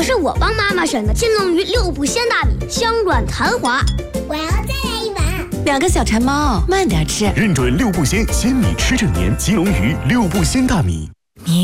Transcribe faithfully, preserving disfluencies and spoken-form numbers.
可是我帮妈妈选的金龙鱼六步鲜大米，香软弹滑。 我要再来一碗。 两个小馋猫，慢点吃。 认准六步鲜鲜米吃正年，金龙鱼六步鲜大米。